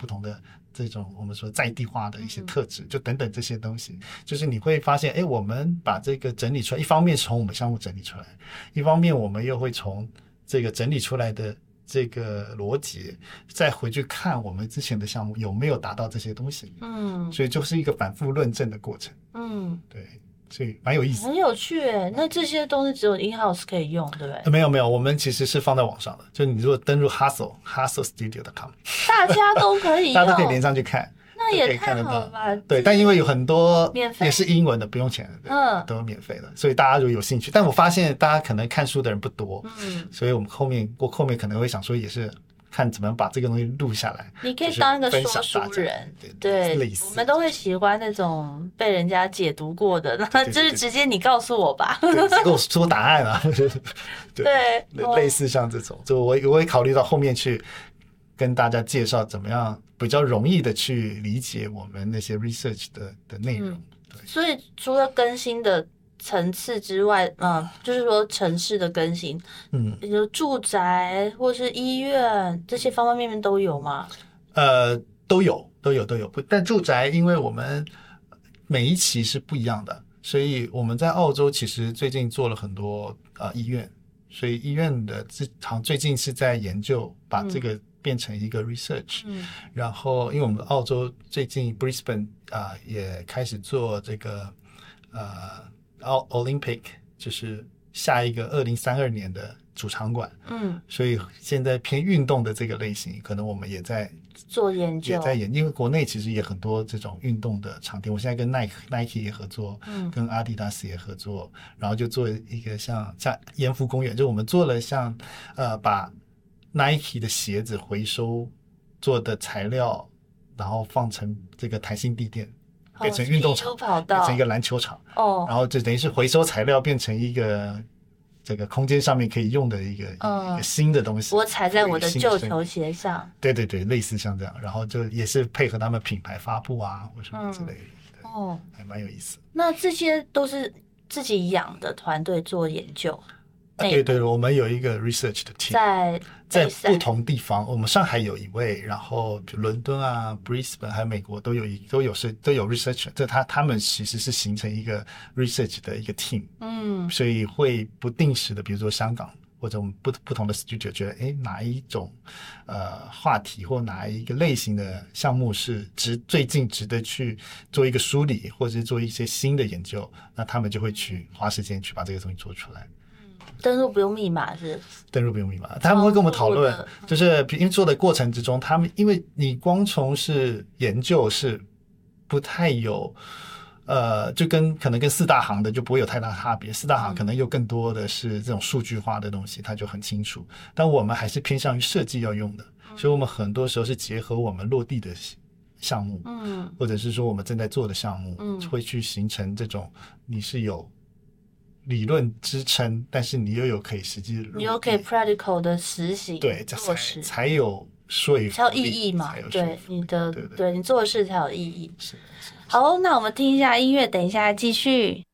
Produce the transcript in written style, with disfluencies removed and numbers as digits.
不同的这种我们说在地化的一些特质，就等等这些东西，就是你会发现，我们把这个整理出来，一方面是从我们项目整理出来，一方面我们又会从这个整理出来的这个逻辑再回去看我们之前的项目有没有达到这些东西，所以就是一个反复论证的过程，对，所以蛮有意思， 很有趣耶。那这些东西只有 in-house 可以用，对不对？ 没有，我们其实是放在网上的，就你如果登入 hustlestudio.com， 大家都可以用， 大家都可以连上去看。 那也太好了吧？ 对，但因为有很多免费也是英文的，不用钱的，都是免费的，所以大家如果有兴趣，但我发现大家可能看书的人不多，所以我后面可能会想说，也是看怎么把这个东西录下来。 你可以当一个说书人，对，我们都会喜欢那种被人家解读过的，那就是直接你告诉我吧， 给我说答案啊， 对， 类似像这种，就我会考虑到后面去跟大家介绍怎么样比较容易的去理解我们那些 research 的内容。 所以除了更新的层次之外，就是说城市的更新，比如住宅或是医院这些方方面面都有吗？ 都有。但住宅因为我们每一期是不一样的，所以我们在澳洲其实最近做了很多医院，所以医院的最近是在研究把这个变成一个 research，然后因为我们澳洲最近 Brisbane 也开始做这个Olympic， 就是下一个2032年的主场馆，所以现在偏运动的这个类型，可能我们也在做研究， 因为国内其实也很多这种运动的场地，我现在跟 Nike 也合作，跟 Adidas 也合作，然后就做一个像盐湖公园，就我们做了像把 Nike 的鞋子回收做的材料，然后放成这个弹性地垫，变成运动场，变成一个篮球场，然后就等于是回收材料变成一个这个空间上面可以用的一个新的东西， 我踩在我的旧球鞋上， 对，类似像这样，然后就也是配合他们品牌发布啊或什么之类的，还蛮有意思。 那这些都是自己养的团队做研究？ 对，我们有一个 research 的 team 在不同地方，我们上海有一位，然后比如伦敦啊 Brisbane 还有美国都有 researcher， 这他们其实是形成一个 research 的一个 team，所以会不定时的，比如说香港或者我们不同的 studio 觉得哪一种话题或哪一个类型的项目是最近值得去做一个梳理，或者是做一些新的研究，那他们就会去花时间去把这个东西做出来。 登录不用密码是？ 登录不用密码，他们会跟我们讨论，就是因为做的过程之中，他们因为你光从事研究是不太有就可能跟四大行的就不会有太大差别，四大行可能有更多的是这种数据化的东西，它就很清楚，但我们还是偏向于设计要用的，所以我们很多时候是结合我们落地的项目，或者是说我们正在做的项目，会去形成这种你是有理论支撑，但是你又有可以实际， 你又可以 practical 的实行， 对，才有说服力， 才有意义嘛，对你做的事才有意义。 是。 好，那我们听一下音乐，等一下继续。